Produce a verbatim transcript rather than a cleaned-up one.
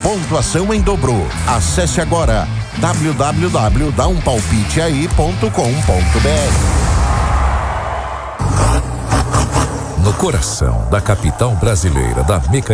Pontuação em dobro. Acesse agora w w w ponto dá um palpite aí ponto com ponto b r. No coração da capital brasileira da mecanização,